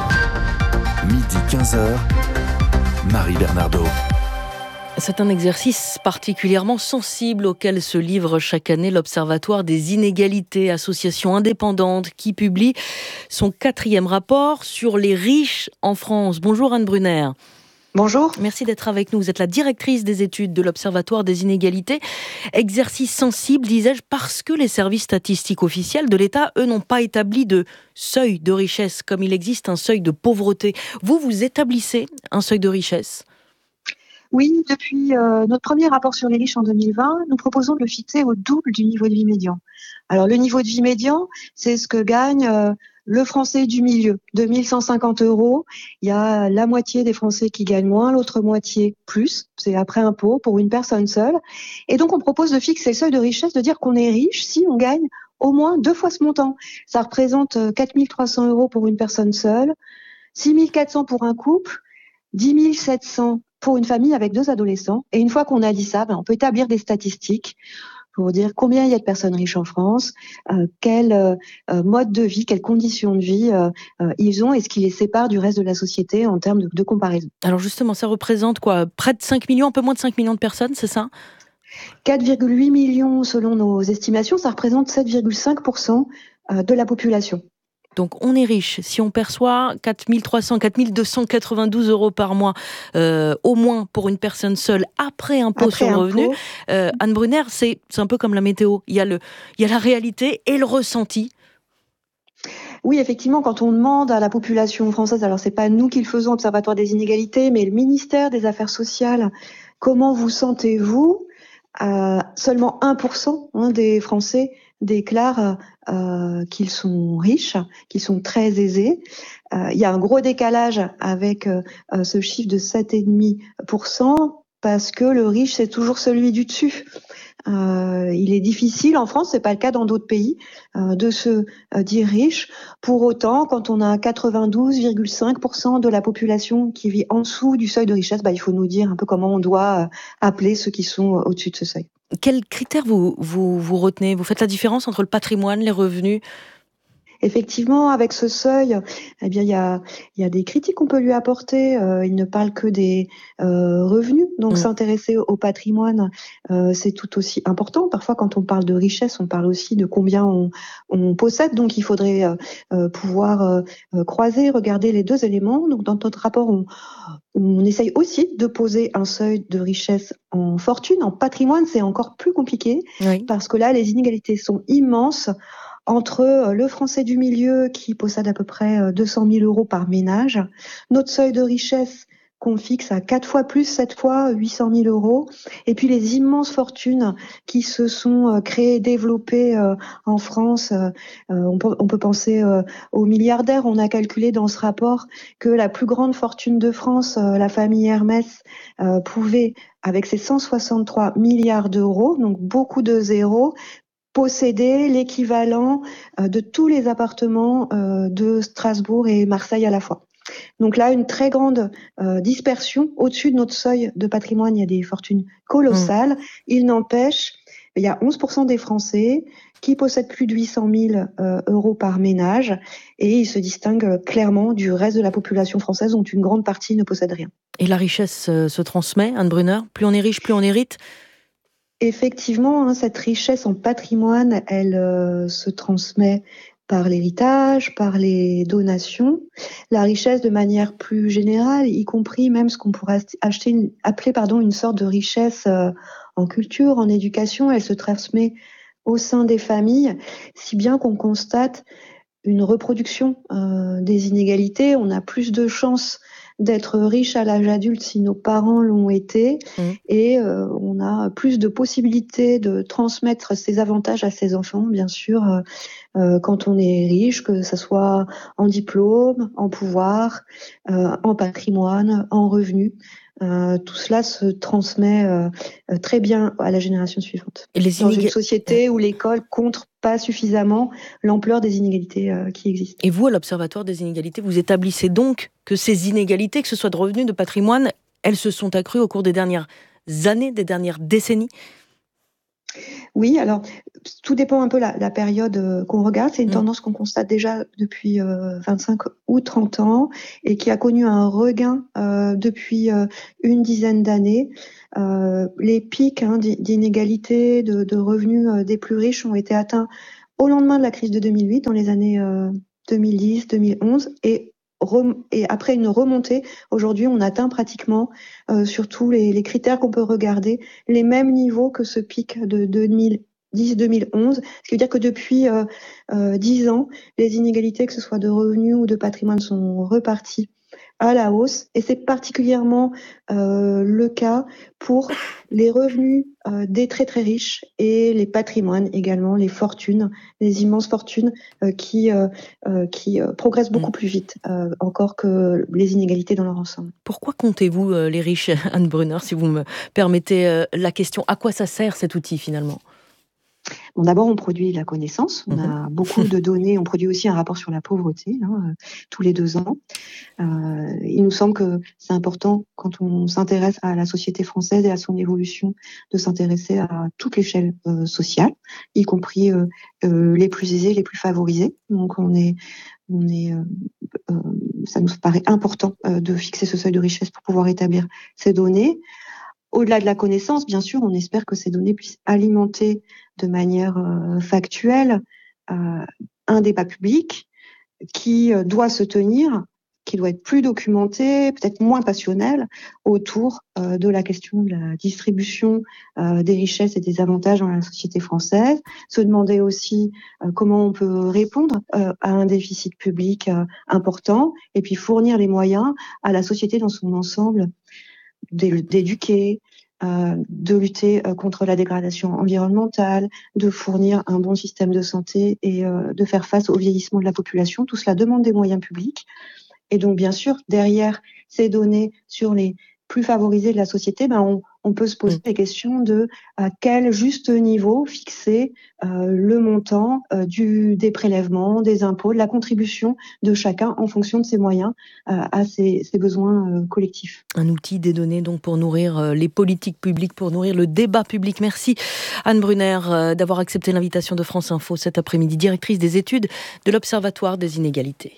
[SPEAKER 4] midi 15h, Marie Bernardo.
[SPEAKER 1] C'est un exercice particulièrement sensible auquel se livre chaque année l'Observatoire des inégalités, association indépendante qui publie son 4e rapport sur les riches en France. Bonjour Anne Brunner.
[SPEAKER 21] Bonjour.
[SPEAKER 1] Merci d'être avec nous. Vous êtes la directrice des études de l'Observatoire des inégalités. Exercice sensible, disais-je, parce que les services statistiques officiels de l'État, eux, n'ont pas établi de seuil de richesse, comme il existe un seuil de pauvreté. Vous établissez un seuil de richesse ?
[SPEAKER 21] Oui, depuis notre premier rapport sur les riches en 2020, nous proposons de le fixer au double du niveau de vie médian. Alors le niveau de vie médian, c'est ce que gagne le Français du milieu, 2150 €. Il y a la moitié des Français qui gagnent moins, l'autre moitié plus, c'est après impôt pour une personne seule. Et donc on propose de fixer le seuil de richesse, de dire qu'on est riche si on gagne au moins 2 fois ce montant. Ça représente 4300 € pour une personne seule, 6400 pour un couple, 10 700 pour une famille avec 2 adolescents. Et une fois qu'on a dit ça, on peut établir des statistiques pour dire combien il y a de personnes riches en France, quel mode de vie, quelles conditions de vie ils ont et ce qui les sépare du reste de la société en termes de comparaison.
[SPEAKER 1] Alors justement, ça représente quoi ? Près de 5 millions, un peu moins de 5 millions de personnes, c'est ça ?
[SPEAKER 21] 4,8 millions selon nos estimations, ça représente 7,5% de la population.
[SPEAKER 1] Donc on est riche si on perçoit 4 292 € par mois, au moins pour une personne seule, après impôt sur le revenu. Anne Brunner, c'est un peu comme la météo. Il y a la réalité et le ressenti.
[SPEAKER 21] Oui, effectivement, quand on demande à la population française, alors c'est pas nous qui le faisons, Observatoire des inégalités, mais le ministère des Affaires sociales, comment vous sentez-vous ? Seulement 1% des Français déclarent qu'ils sont riches, qu'ils sont très aisés. Il y a un gros décalage avec ce chiffre de 7,5% parce que le riche, c'est toujours celui du dessus. Il est difficile en France, c'est pas le cas dans d'autres pays, de se dire riche. Pour autant, quand on a 92,5% de la population qui vit en dessous du seuil de richesse, il faut nous dire un peu comment on doit appeler ceux qui sont au-dessus de ce seuil.
[SPEAKER 1] Quels critères vous retenez ? Vous faites la différence entre le patrimoine, les revenus ?
[SPEAKER 21] Effectivement, avec ce seuil, il y a des critiques qu'on peut lui apporter. Il ne parle que des revenus. Donc, s'intéresser au patrimoine, c'est tout aussi important. Parfois, quand on parle de richesse, on parle aussi de combien on possède. Donc, il faudrait pouvoir croiser, regarder les deux éléments. Donc, dans notre rapport, on essaye aussi de poser un seuil de richesse en fortune. En patrimoine, c'est encore plus compliqué parce que là, les inégalités sont immenses entre le Français du milieu qui possède à peu près 200 000 € par ménage, notre seuil de richesse qu'on fixe à 4 fois plus, 7 fois 800 000 €, et puis les immenses fortunes qui se sont créées, développées en France. On peut penser aux milliardaires. On a calculé dans ce rapport que la plus grande fortune de France, la famille Hermès, pouvait, avec ses 163 milliards d'euros, donc beaucoup de zéros, posséder l'équivalent de tous les appartements de Strasbourg et Marseille à la fois. Donc là, une très grande dispersion. Au-dessus de notre seuil de patrimoine, il y a des fortunes colossales. Il n'empêche, il y a 11% des Français qui possèdent plus de 800 000 € par ménage et ils se distinguent clairement du reste de la population française dont une grande partie ne possède rien.
[SPEAKER 1] Et la richesse se transmet, Anne Brunner ? Plus on est riche, plus on hérite ?
[SPEAKER 21] Effectivement, cette richesse en patrimoine, elle se transmet par l'héritage, par les donations. La richesse de manière plus générale, y compris même ce qu'on pourrait appeler une sorte de richesse en culture, en éducation, elle se transmet au sein des familles, si bien qu'on constate une reproduction des inégalités. On a plus de chances d'être riche à l'âge adulte si nos parents l'ont été et on a plus de possibilités de transmettre ces avantages à ses enfants, bien sûr, quand on est riche, que ce soit en diplôme, en pouvoir, en patrimoine, en revenus. tout cela se transmet très bien à la génération suivante. Dans une société où l'école compte pas suffisamment l'ampleur des inégalités qui existent.
[SPEAKER 1] Et vous, à l'Observatoire des inégalités, vous établissez donc que ces inégalités, que ce soit de revenus, de patrimoine, elles se sont accrues au cours des dernières années, des dernières décennies ?
[SPEAKER 21] Oui, alors tout dépend un peu la période qu'on regarde. C'est une tendance qu'on constate déjà depuis 25 ou 30 ans et qui a connu un regain depuis une dizaine d'années. Les pics d'inégalité de revenus des plus riches ont été atteints au lendemain de la crise de 2008, dans les années 2010-2011, et après une remontée, aujourd'hui, on atteint pratiquement, sur tous les critères qu'on peut regarder, les mêmes niveaux que ce pic de 2010-2011. Ce qui veut dire que depuis 10 ans, les inégalités, que ce soit de revenus ou de patrimoine, sont reparties à la hausse. Et c'est particulièrement le cas pour les revenus des très très riches et les patrimoines également, les fortunes, les immenses fortunes qui progressent beaucoup plus vite encore que les inégalités dans leur ensemble.
[SPEAKER 1] Pourquoi comptez-vous les riches, Anne Brunner, si vous me permettez la question ? À quoi ça sert cet outil finalement ?
[SPEAKER 21] Bon, d'abord, on produit la connaissance. On a beaucoup de données. On produit aussi un rapport sur la pauvreté tous les 2 ans. Il nous semble que c'est important, quand on s'intéresse à la société française et à son évolution, de s'intéresser à toute l'échelle sociale, y compris les plus aisés, les plus favorisés. Donc, ça nous paraît important de fixer ce seuil de richesse pour pouvoir établir ces données. Au-delà de la connaissance, bien sûr, on espère que ces données puissent alimenter de manière factuelle un débat public qui doit se tenir, qui doit être plus documenté, peut-être moins passionnel, autour de la question de la distribution des richesses et des avantages dans la société française. Se demander aussi comment on peut répondre à un déficit public important, et puis fournir les moyens à la société dans son ensemble d'éduquer, de lutter contre la dégradation environnementale, de fournir un bon système de santé et de faire face au vieillissement de la population. Tout cela demande des moyens publics. Et donc, bien sûr, derrière ces données sur les plus favorisés de la société, on peut se poser des questions de à quel juste niveau fixer le montant des prélèvements, des impôts, de la contribution de chacun en fonction de ses moyens à ses besoins collectifs.
[SPEAKER 1] Un outil, des données donc pour nourrir les politiques publiques, pour nourrir le débat public. Merci Anne Brunner d'avoir accepté l'invitation de France Info cet après-midi, directrice des études de l'Observatoire des inégalités.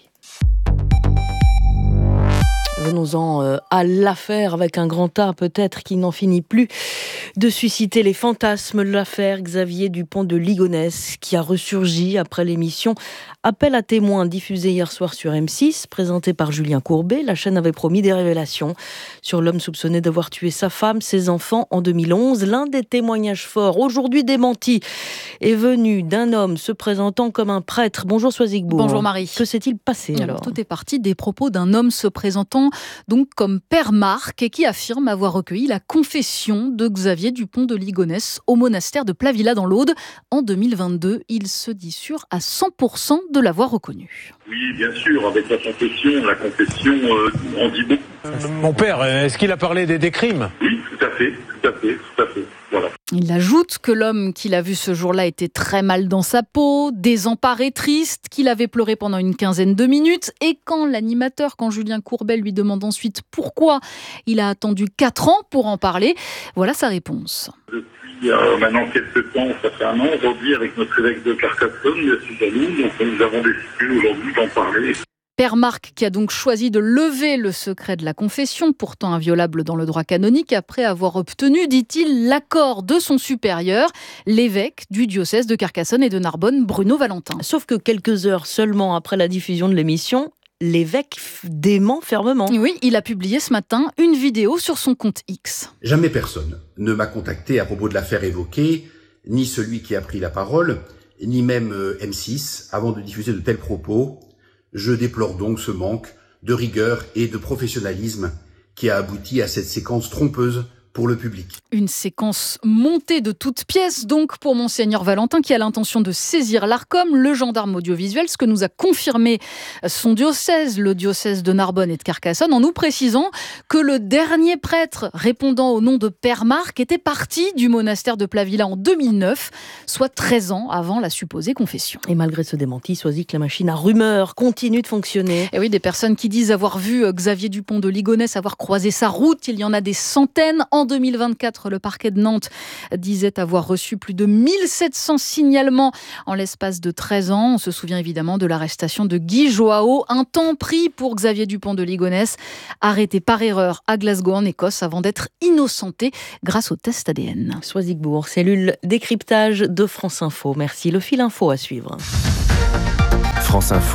[SPEAKER 1] Venons-en à l'affaire avec un grand A peut-être qui n'en finit plus de susciter les fantasmes. L'affaire Xavier Dupont de Ligonnès qui a ressurgi après l'émission Appel à témoins diffusée hier soir sur M6, présentée par Julien Courbet. La chaîne avait promis des révélations sur l'homme soupçonné d'avoir tué sa femme, ses enfants en 2011. L'un des témoignages forts, aujourd'hui démenti, est venu d'un homme se présentant comme un prêtre. Bonjour Soisigbourg.
[SPEAKER 5] Bonjour Marie.
[SPEAKER 1] Que s'est-il passé alors ?
[SPEAKER 5] Tout est parti des propos d'un homme se présentant donc comme Père Marc et qui affirme avoir recueilli la confession de Xavier Dupont de Ligonnès au monastère de Plavilla dans l'Aude en 2022. Il se dit sûr à 100% de l'avoir reconnu.
[SPEAKER 2] Oui, bien sûr, avec la confession en dit beaucoup.
[SPEAKER 22] Mon père, est-ce qu'il a parlé des crimes ?
[SPEAKER 2] Oui, tout à fait. Voilà.
[SPEAKER 5] Il ajoute que l'homme qu'il a vu ce jour-là était très mal dans sa peau, désemparé, triste, qu'il avait pleuré pendant une quinzaine de minutes. Et quand Julien Courbet lui demande ensuite pourquoi il a attendu 4 ans pour en parler, voilà sa réponse.
[SPEAKER 2] Depuis maintenant quelques temps, ça fait 1 an, aujourd'hui avec notre évêque de Carcassonne, M. Zalou, donc nous avons décidé aujourd'hui d'en parler.
[SPEAKER 5] Père Marc qui a donc choisi de lever le secret de la confession, pourtant inviolable dans le droit canonique, après avoir obtenu, dit-il, l'accord de son supérieur, l'évêque du diocèse de Carcassonne et de Narbonne, Bruno Valentin.
[SPEAKER 1] Sauf que quelques heures seulement après la diffusion de l'émission, l'évêque dément fermement.
[SPEAKER 5] Oui, il a publié ce matin une vidéo sur son compte X.
[SPEAKER 23] Jamais personne ne m'a contacté à propos de l'affaire évoquée, ni celui qui a pris la parole, ni même M6, avant de diffuser de tels propos. Je déplore donc ce manque de rigueur et de professionnalisme qui a abouti à cette séquence trompeuse pour le public.
[SPEAKER 3] Une séquence montée de toutes pièces, donc, pour Monseigneur Valentin, qui a l'intention de saisir l'Arcom, le gendarme audiovisuel, ce que nous a confirmé son diocèse, le diocèse de Narbonne et de Carcassonne, en nous précisant que le dernier prêtre répondant au nom de Père Marc était parti du monastère de Plavilla en 2009, soit 13 ans avant la supposée confession.
[SPEAKER 1] Et malgré ce démenti, Soisic, la machine à rumeurs continue de fonctionner.
[SPEAKER 3] Et oui, des personnes qui disent avoir vu Xavier Dupont de Ligonnès avoir croisé sa route, il y en a des centaines. En 2024, le parquet de Nantes disait avoir reçu plus de 1700 signalements en l'espace de 13 ans. On se souvient évidemment de l'arrestation de Guy Joao, un temps pris pour Xavier Dupont de Ligonnès, arrêté par erreur à Glasgow en Écosse avant d'être innocenté grâce au test ADN.
[SPEAKER 1] Soisigbourg, cellule décryptage de France Info. Merci. Le fil info à suivre.
[SPEAKER 4] France Info,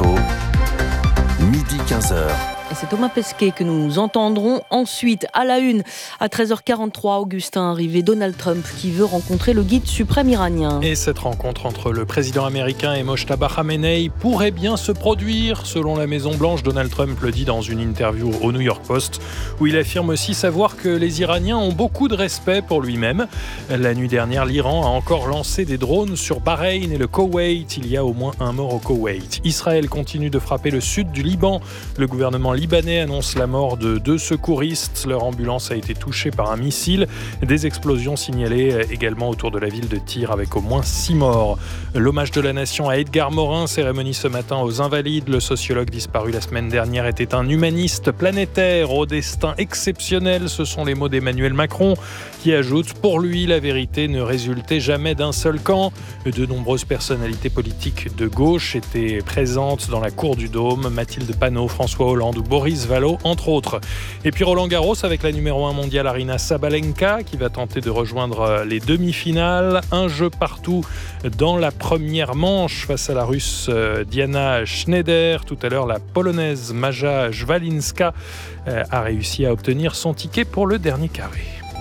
[SPEAKER 4] midi 15h.
[SPEAKER 1] Et c'est Thomas Pesquet que nous entendrons ensuite. À la une, à 13h43, Augustin arrivé, Donald Trump qui veut rencontrer le guide suprême iranien.
[SPEAKER 19] Et cette rencontre entre le président américain et Mojtaba Khamenei pourrait bien se produire. Selon la Maison-Blanche, Donald Trump le dit dans une interview au New York Post, où il affirme aussi savoir que les Iraniens ont beaucoup de respect pour lui-même. La nuit dernière, l'Iran a encore lancé des drones sur Bahreïn et le Koweït. Il y a au moins un mort au Koweït. Israël continue de frapper le sud du Liban. Le gouvernement libanais annonce la mort de 2 secouristes. Leur ambulance a été touchée par un missile. Des explosions signalées également autour de la ville de Tyr avec au moins 6 morts. L'hommage de la nation à Edgar Morin, cérémonie ce matin aux Invalides. Le sociologue disparu la semaine dernière était un humaniste planétaire au destin exceptionnel. Ce sont les mots d'Emmanuel Macron qui ajoute: pour lui, la vérité ne résultait jamais d'un seul camp. De nombreuses personnalités politiques de gauche étaient présentes dans la cour du Dôme. Mathilde Panot, François Hollande ou Boris Vallaud, entre autres. Et puis Roland Garros avec la numéro 1 mondiale Aryna Sabalenka qui va tenter de rejoindre les demi-finales. Un jeu partout dans la première manche face à la Russe Diana Schneider. Tout à l'heure, la Polonaise Maja Jwalinska a réussi à obtenir son ticket pour le dernier carré.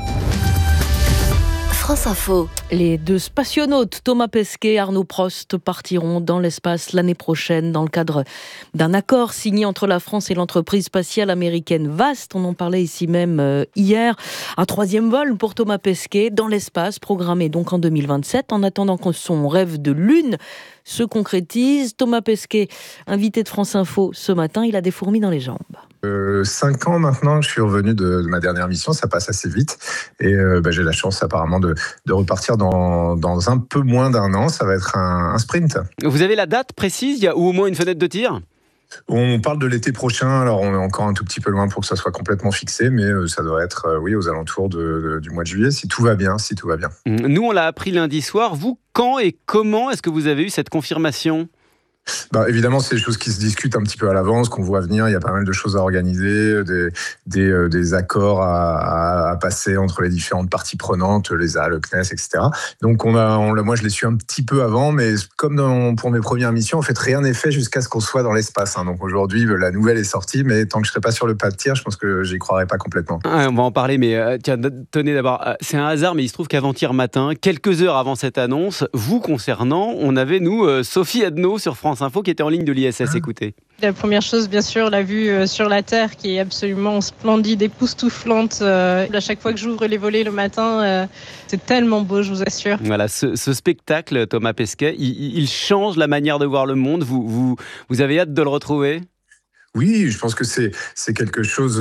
[SPEAKER 1] France Info. Les 2 spationautes, Thomas Pesquet et Arnaud Prost, partiront dans l'espace l'année prochaine dans le cadre d'un accord signé entre la France et l'entreprise spatiale américaine Vast. On en parlait ici même hier. Un 3e vol pour Thomas Pesquet dans l'espace, programmé donc en 2027. En attendant que son rêve de lune se concrétise, Thomas Pesquet, invité de France Info ce matin, il a des fourmis dans les jambes.
[SPEAKER 7] 5 ans maintenant, je suis revenu de ma dernière mission, ça passe assez vite. Et j'ai la chance apparemment de repartir dans un peu moins d'un an. Ça va être un sprint.
[SPEAKER 10] Vous avez la date précise, ou au moins une fenêtre de tir ?
[SPEAKER 7] On parle de l'été prochain, alors on est encore un tout petit peu loin pour que ça soit complètement fixé, mais ça devrait être aux alentours du mois de juillet, si tout va bien.
[SPEAKER 10] Nous, on l'a appris lundi soir. Vous, quand et comment est-ce que vous avez eu cette confirmation ?
[SPEAKER 7] Évidemment, c'est des choses qui se discutent un petit peu à l'avance, qu'on voit venir. Il y a pas mal de choses à organiser, des accords à passer entre les différentes parties prenantes, l'ESA, le CNES, etc. Donc, moi, je l'ai su un petit peu avant, mais comme pour mes premières missions, en fait, rien n'est fait jusqu'à ce qu'on soit dans l'espace. Donc, aujourd'hui, la nouvelle est sortie, mais tant que je serai pas sur le pas de tir, je pense que j'y croirais pas complètement.
[SPEAKER 10] On va en parler, mais tenez d'abord, c'est un hasard, mais il se trouve qu'avant-hier matin, quelques heures avant cette annonce, vous concernant, on avait, nous, Sophie Adno sur France Info qui était en ligne de l'ISS. Écoutez.
[SPEAKER 24] La première chose, bien sûr, la vue sur la Terre qui est absolument splendide, époustouflante. À chaque fois que j'ouvre les volets le matin, c'est tellement beau, je vous assure.
[SPEAKER 10] Voilà, ce spectacle, Thomas Pesquet, il change la manière de voir le monde. Vous avez hâte de le retrouver ?
[SPEAKER 7] Oui, je pense que c'est quelque chose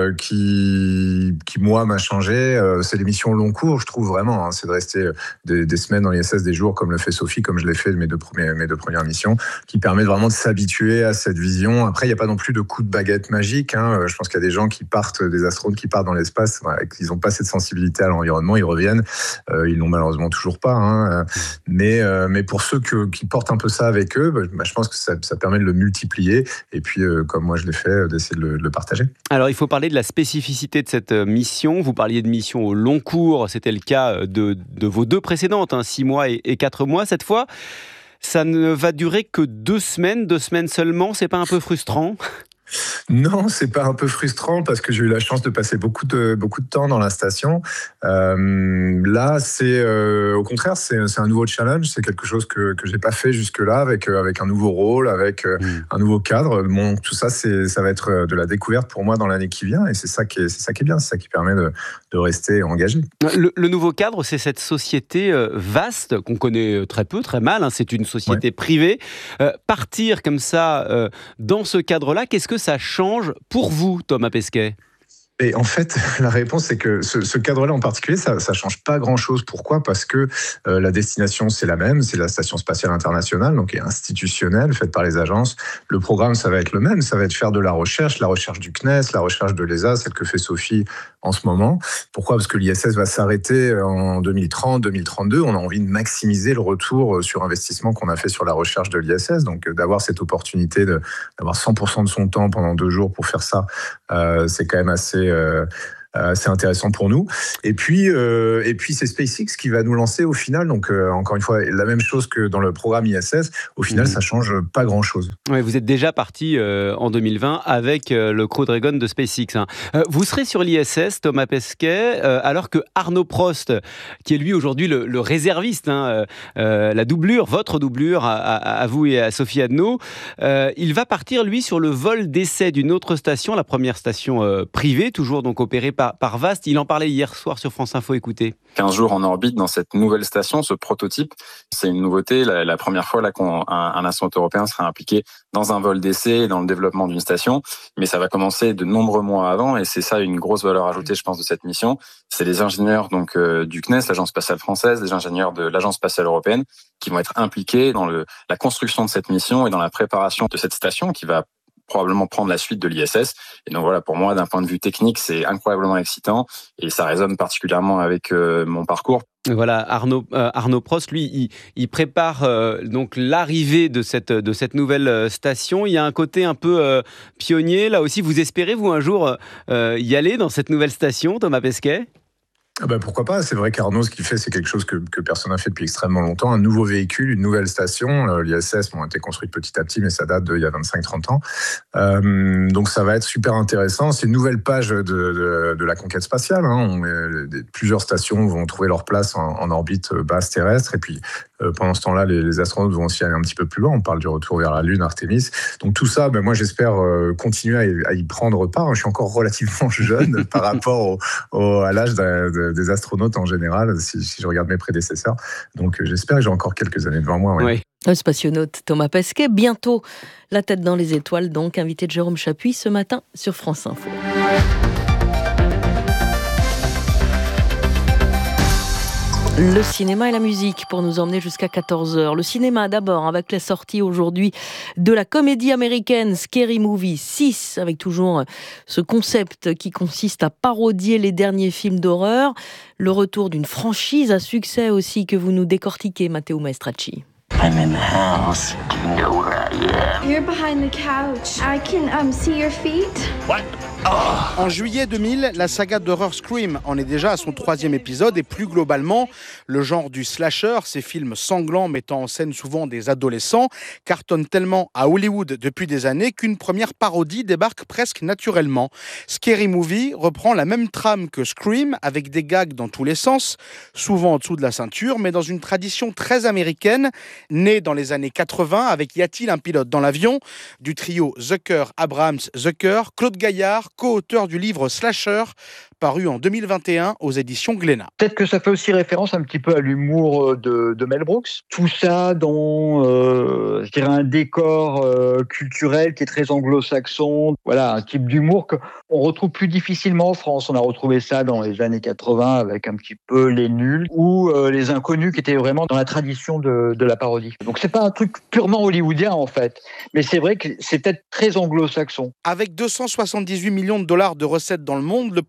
[SPEAKER 7] qui moi m'a changé. C'est l'émission long cours, je trouve vraiment. C'est de rester des semaines dans l'ISS, des jours, comme le fait Sophie, comme je l'ai fait de mes deux premières missions, qui permet vraiment de s'habituer à cette vision. Après, il n'y a pas non plus de coup de baguette magique. Je pense qu'il y a des gens qui partent, des astronautes qui partent dans l'espace, ils n'ont pas cette sensibilité à l'environnement, ils reviennent. Ils l'ont malheureusement toujours pas. Mais pour ceux qui portent un peu ça avec eux, je pense que ça permet de le multiplier. Et puis, comme moi je l'ai fait, d'essayer de le partager.
[SPEAKER 10] Alors il faut parler de la spécificité de cette mission. Vous parliez de mission au long cours, c'était le cas de vos 2 précédentes, 6 mois et 4 mois. Cette fois, ça ne va durer que 2 semaines seulement, c'est pas un peu frustrant ?
[SPEAKER 7] Non, c'est pas un peu frustrant parce que j'ai eu la chance de passer beaucoup de temps dans la station. Là, c'est au contraire, c'est un nouveau challenge. C'est quelque chose que j'ai pas fait jusque-là avec un nouveau rôle, avec un nouveau cadre. Bon, tout ça, ça va être de la découverte pour moi dans l'année qui vient, et c'est ça qui est bien, c'est ça qui permet de rester engagé.
[SPEAKER 10] Le nouveau cadre, c'est cette société vaste qu'on connaît très peu, très mal. Hein, c'est une société privée. Partir comme ça dans ce cadre-là, qu'est-ce que ça change pour vous, Thomas Pesquet ?
[SPEAKER 7] Et en fait, la réponse, c'est que ce cadre-là en particulier, ça change pas grand-chose. Pourquoi ? Parce que la destination, c'est la même, c'est la Station spatiale internationale, donc institutionnelle, faite par les agences. Le programme, ça va être le même, ça va être faire de la recherche du CNES, la recherche de l'ESA, celle que fait Sophie en ce moment. Pourquoi ? Parce que l'ISS va s'arrêter en 2030, 2032. On a envie de maximiser le retour sur investissement qu'on a fait sur la recherche de l'ISS, donc d'avoir cette opportunité d'avoir 100% de son temps pendant 2 jours pour faire ça, c'est quand même assez intéressant pour nous. Et puis c'est SpaceX qui va nous lancer au final. Donc encore une fois, la même chose que dans le programme ISS. Au final, ça change pas grand-chose.
[SPEAKER 10] Ouais, vous êtes déjà parti en 2020 avec le Crew Dragon de SpaceX. Hein. Vous serez sur l'ISS, Thomas Pesquet, alors que Arnaud Prost, qui est lui aujourd'hui le réserviste, hein, la doublure, votre doublure à vous et à Sophie Adno, il va partir lui sur le vol d'essai d'une autre station, la première station privée, toujours donc opérée par VAST. Il en parlait hier soir sur France Info, écoutez.
[SPEAKER 6] 15 jours en orbite dans cette nouvelle station, ce prototype, c'est une nouveauté. La première fois là qu'un astronaute européen sera impliqué dans un vol d'essai et dans le développement d'une station. Mais ça va commencer de nombreux mois avant, et c'est ça une grosse valeur ajoutée, je pense, de cette mission. C'est les ingénieurs donc du CNES, l'Agence spatiale française, les ingénieurs de l'Agence spatiale européenne qui vont être impliqués dans la construction de cette mission et dans la préparation de cette station qui va probablement prendre la suite de l'ISS. Et donc voilà, pour moi, d'un point de vue technique, c'est incroyablement excitant et ça résonne particulièrement avec mon parcours.
[SPEAKER 10] Voilà, Arnaud Prost, lui, il prépare donc l'arrivée de cette nouvelle station. Il y a un côté un peu pionnier. Là aussi, vous espérez, vous, un jour, y aller dans cette nouvelle station, Thomas Pesquet ?
[SPEAKER 7] Pourquoi pas ? C'est vrai qu'Arnaud, ce qu'il fait, c'est quelque chose que personne n'a fait depuis extrêmement longtemps. Un nouveau véhicule, une nouvelle station. L'ISS a été construite petit à petit, mais ça date d'il y a 25-30 ans. Donc ça va être super intéressant. C'est une nouvelle page de la conquête spatiale. Hein. Plusieurs stations vont trouver leur place en orbite basse terrestre. Et puis, pendant ce temps-là, les astronautes vont aussi aller un petit peu plus loin. On parle du retour vers la Lune, Artemis. Donc tout ça, moi, j'espère continuer à y prendre part. Je suis encore relativement jeune par rapport à l'âge des astronautes en général, si je regarde mes prédécesseurs. Donc j'espère que j'ai encore quelques années devant moi.
[SPEAKER 10] Oui.
[SPEAKER 1] Le spationaute Thomas Pesquet, bientôt la tête dans les étoiles, donc invité de Jérôme Chapuis ce matin sur France Info. Le cinéma et la musique pour nous emmener jusqu'à 14h. Le cinéma d'abord avec la sortie aujourd'hui de la comédie américaine Scary Movie 6, avec toujours ce concept qui consiste à parodier les derniers films d'horreur. Le retour d'une franchise à succès aussi que vous nous décortiquez, Matteo Maestracci.
[SPEAKER 8] I'm in the house. Do you know where I am? You're behind the couch. I can see your feet. What?
[SPEAKER 9] En juillet 2000, la saga d'horreur Scream en est déjà à son 3e épisode et plus globalement, le genre du slasher, ces films sanglants mettant en scène souvent des adolescents, cartonne tellement à Hollywood depuis des années qu'une première parodie débarque presque naturellement. Scary Movie reprend la même trame que Scream avec des gags dans tous les sens, souvent en dessous de la ceinture, mais dans une tradition très américaine, née dans les années 80 avec Y a-t-il un pilote dans l'avion du trio Zucker-Abrams-Zucker, Claude Gaillard, co-auteur du livre Slasher, paru en 2021 aux éditions Glénat.
[SPEAKER 11] Peut-être que ça fait aussi référence un petit peu à l'humour de Mel Brooks. Tout ça dans, je dirais, un décor culturel qui est très anglo-saxon. Voilà, un type d'humour qu'on retrouve plus difficilement en France. On a retrouvé ça dans les années 80 avec un petit peu Les Nuls ou Les Inconnus qui étaient vraiment dans la tradition de la parodie. Donc c'est pas un truc purement hollywoodien en fait, mais c'est vrai que c'est peut-être très anglo-saxon.
[SPEAKER 9] Avec 278 millions de dollars de recettes dans le monde, le premier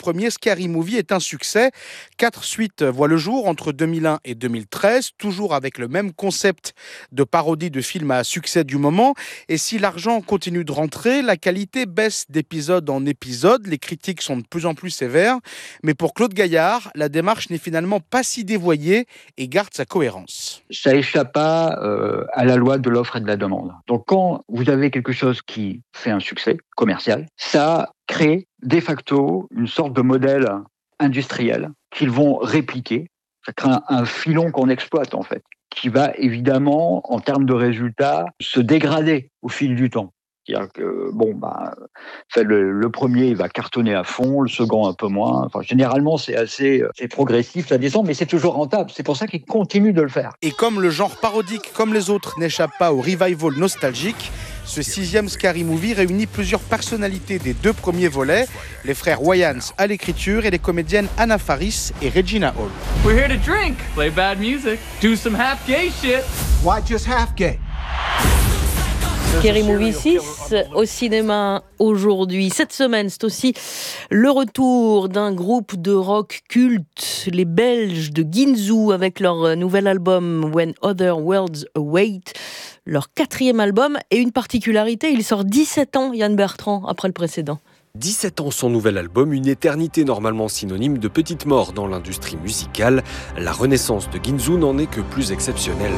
[SPEAKER 9] Scary Movie est un succès. 4 suites voient le jour entre 2001 et 2013, toujours avec le même concept de parodie de films à succès du moment. Et si l'argent continue de rentrer, la qualité baisse d'épisode en épisode. Les critiques sont de plus en plus sévères. Mais pour Claude Gaillard, la démarche n'est finalement pas si dévoyée et garde sa cohérence.
[SPEAKER 11] Ça échappe pas à la loi de l'offre et de la demande. Donc quand vous avez quelque chose qui fait un succès commercial, ça crée de facto une sorte de modèle industriel qu'ils vont répliquer. Ça crée un filon qu'on exploite en fait, qui va évidemment, en termes de résultats, se dégrader au fil du temps. C'est-à-dire que, le premier, il va cartonner à fond, le second un peu moins. Enfin, généralement, c'est progressif, ça descend, mais c'est toujours rentable. C'est pour ça qu'il continue de le faire.
[SPEAKER 9] Et comme le genre parodique, comme les autres, n'échappe pas au revival nostalgique, ce 6e Scary Movie réunit plusieurs personnalités des 2 premiers volets, les frères Wayans à l'écriture et les comédiennes Anna Faris et Regina Hall.
[SPEAKER 12] We're here to drink, play bad music, do some half gay shit.
[SPEAKER 13] Why just half gay?
[SPEAKER 1] Scary Movie 6 au cinéma aujourd'hui. Cette semaine, c'est aussi le retour d'un groupe de rock culte, les Belges de Ginzu, avec leur nouvel album When Other Worlds Await, leur 4e album. Et une particularité, il sort 17 ans, Yann Bertrand, après le précédent.
[SPEAKER 14] 17 ans son nouvel album, une éternité normalement synonyme de petite mort dans l'industrie musicale. La renaissance de Ginzu n'en est que plus exceptionnelle.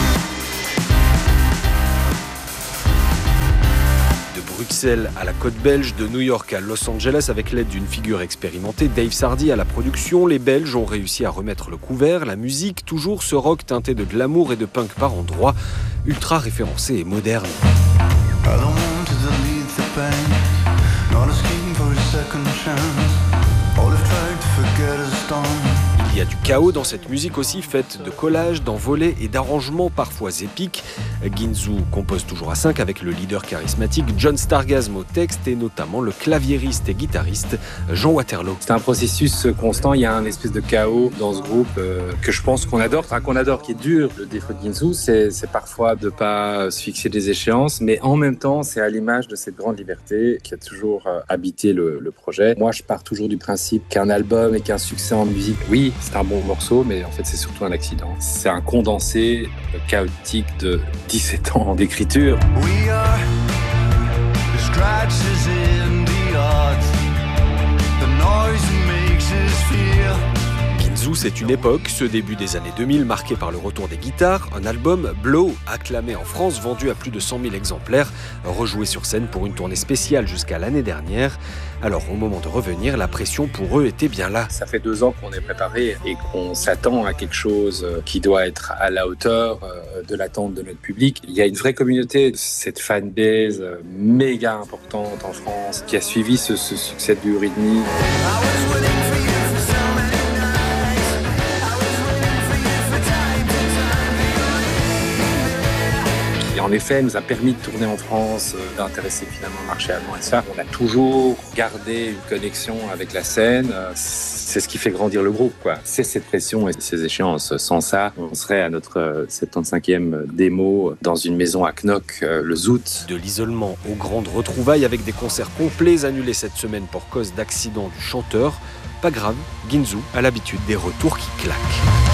[SPEAKER 14] Bruxelles à la côte belge, de New York à Los Angeles, avec l'aide d'une figure expérimentée, Dave Sardy à la production, les Belges ont réussi à remettre le couvert. La musique, toujours ce rock teinté de glamour et de punk par endroits, ultra référencé et moderne. Il y a du chaos dans cette musique aussi, faite de collages, d'envolées et d'arrangements parfois épiques. Ginzu compose toujours à 5 avec le leader charismatique John Stargasm au texte et notamment le claviériste et guitariste Jean Waterloo.
[SPEAKER 15] C'est un processus constant, il y a un espèce de chaos dans ce groupe que je pense qu'on adore, qui est dur. Le défaut de Ginzu, c'est parfois de ne pas se fixer des échéances, mais en même temps, c'est à l'image de cette grande liberté qui a toujours habité le projet. Moi, je pars toujours du principe qu'un album et qu'un succès en musique, oui, c'est un bon morceau, mais en fait, c'est surtout un accident. C'est un condensé chaotique de 17 ans d'écriture. We are the scratches in the odds, the noise makes us feel. Ginzu, c'est une époque, ce début des années 2000, marqué par le retour des guitares, un album Blow, acclamé en France, vendu à plus de 100 000 exemplaires, rejoué sur scène pour une tournée spéciale jusqu'à l'année dernière. Alors, au moment de revenir, la pression pour eux était bien là. Ça fait 2 ans qu'on est préparé et qu'on s'attend à quelque chose qui doit être à la hauteur de l'attente de notre public. Il y a une vraie communauté, cette fanbase méga importante en France qui a suivi ce succès de Eurythmics. En effet, nous a permis de tourner en France, d'intéresser finalement le marché allemand et ça. On a toujours gardé une connexion avec la scène. C'est ce qui fait grandir le groupe, quoi. C'est cette pression et ces échéances. Sans ça, on serait à notre 75e démo dans une maison à Knock le Zout.
[SPEAKER 14] De l'isolement aux grandes retrouvailles avec des concerts complets annulés cette semaine pour cause d'accident du chanteur. Pas grave, Ginzu a l'habitude des retours qui claquent.